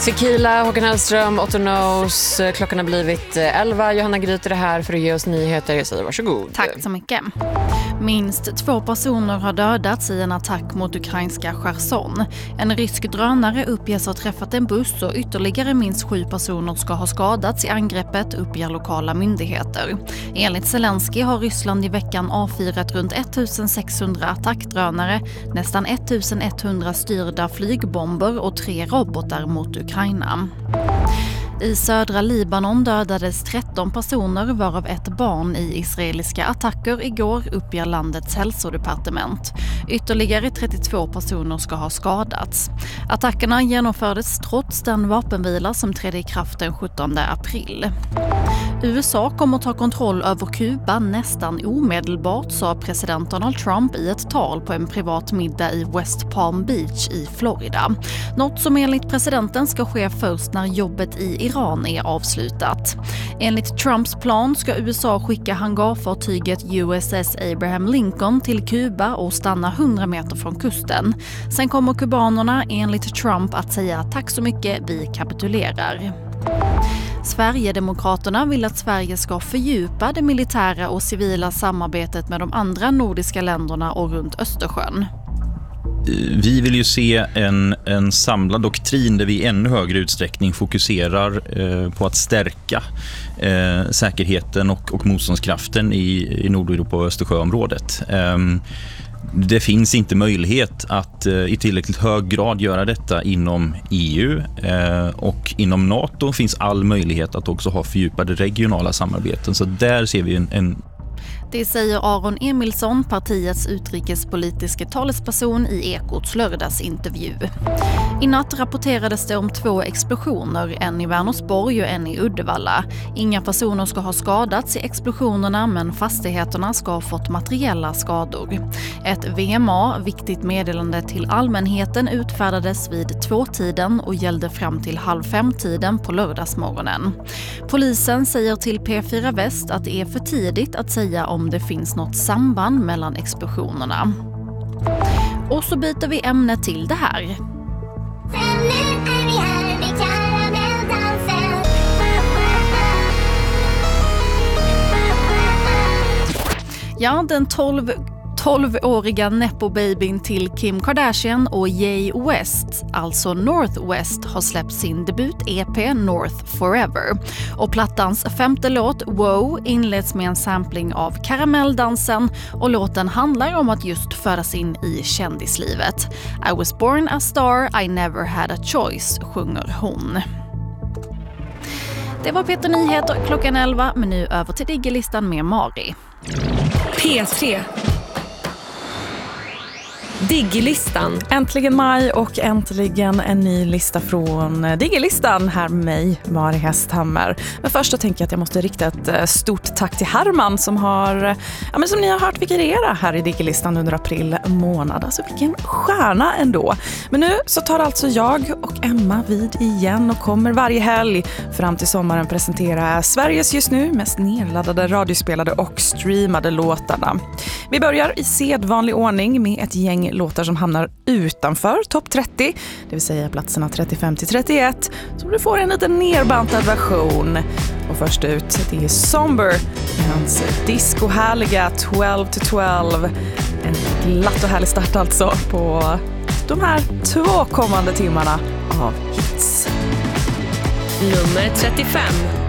Tequila, Håkan Hellström, Otto Knows. Klockan har blivit 11. Johanna Gryter är här för att ge oss nyheter. Jag säger varsågod. Tack så mycket. Minst 2 personer har dödats i en attack mot ukrainska Cherson. En rysk drönare uppges ha träffat en buss och ytterligare minst 7 personer ska ha skadats i angreppet, uppger lokala myndigheter. Enligt Zelensky har Ryssland i veckan avfyrat runt 1600 attackdrönare, nästan 1100 styrda flygbomber och 3 robotar mot Ukraina. I södra Libanon dödades 13 personer varav ett barn i israeliska attacker igår, uppger landets hälsodepartement. Ytterligare 32 personer ska ha skadats. Attackerna genomfördes trots den vapenvila som trädde i kraft den 17 april. USA kommer att ta kontroll över Kuba nästan omedelbart, sa president Donald Trump i ett tal på en privat middag i West Palm Beach i Florida. Något som enligt presidenten ska ske först när jobbet i Iran är avslutat. Enligt Trumps plan ska USA skicka hangarfartyget USS Abraham Lincoln till Kuba och stanna 100 meter från kusten. Sen kommer kubanerna enligt Trump att säga tack så mycket, vi kapitulerar. Sverigedemokraterna vill att Sverige ska fördjupa det militära och civila samarbetet med de andra nordiska länderna och runt Östersjön. Vi vill ju se en samlad doktrin där vi i ännu högre utsträckning fokuserar på att stärka säkerheten och motståndskraften i Nordeuropa och Östersjöområdet. Det finns inte möjlighet att i tillräckligt hög grad göra detta inom EU, och inom NATO finns all möjlighet att också ha fördjupade regionala samarbeten. Så där ser vi en Det säger Aron Emilsson, partiets utrikespolitiska talesperson, i Ekots lördagsintervju. I natt rapporterades det om 2 explosioner, en i Vänersborg och en i Uddevalla. Inga personer ska ha skadats i explosionerna, men fastigheterna ska ha fått materiella skador. Ett VMA, viktigt meddelande till allmänheten, utfärdades vid 2-tiden och gällde fram till 4:30 på lördagsmorgonen. Polisen säger till P4 Väst att det är för tidigt att säga om det finns något samband mellan explosionerna. Och så byter vi ämne till det här. Ja, den 12-åriga nepo-babyn till Kim Kardashian och Ye West, alltså North West, har släppt sin debut-EP North Forever. Och plattans 5:e låt, Wow, inleds med en sampling av Karamelldansen, och låten handlar om att just föras in i kändislivet. I was born a star, I never had a choice, sjunger hon. Det var Peter Nyheter, klockan 11, men nu över till Diggelistan med Mari. P3. Diggelistan. Äntligen maj och äntligen en ny lista från Diggelistan här med mig, Mari Hästhammer. Men först så tänker jag att jag måste rikta ett stort tack till Herman som har, som ni har hört, vikarierat här i Diggelistan under april månad. Alltså vilken stjärna ändå. Men nu så tar alltså jag och Emma vid igen och kommer varje helg fram till sommaren presentera Sveriges just nu mest nedladdade, radiospelade och streamade låtarna. Vi börjar i sedvanlig ordning med ett gäng låtar som hamnar utanför topp 30, det vill säga platserna 35-31, så du får en liten nerbantad version. Och först ut, det är Somber med hans disco-härliga 12-12. En glatt och härlig start alltså på de här 2 kommande timmarna av hits. Nummer 35.